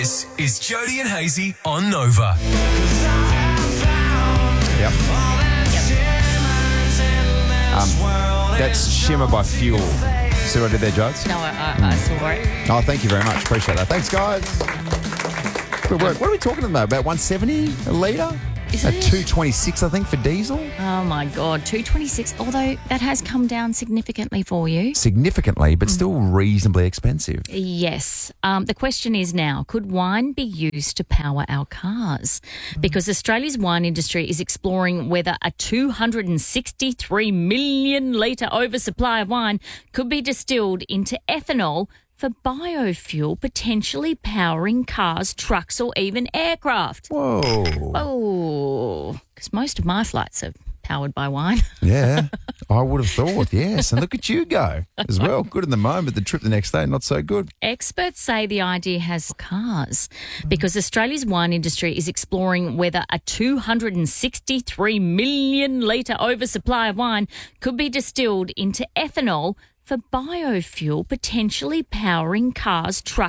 This is Jody and Hazy on Nova. Yep. That's Shimmer by Fuel. See what I did there, Jodes? No, I saw it. Oh, thank you very much. Appreciate that. Thanks, guys. Good work. What are we talking about? About 170 a litre? Is At it? 226, I think, for diesel. Oh, my God. 226, although that has come down significantly for you. Significantly, but still reasonably expensive. Yes. The question is now, could wine be used to power our cars? Because Australia's wine industry is exploring whether a 263 million litre oversupply of wine could be distilled into ethanol for biofuel, potentially powering cars, trucks or even aircraft. Whoa. Oh, because most of my flights are powered by wine. Yeah, I would have thought, yes. And look at you go as well. Good in the moment. The trip the next day, not so good. Experts say the idea has cars because Australia's wine industry is exploring whether a 263 million litre oversupply of wine could be distilled into ethanol for biofuel, potentially powering cars, trucks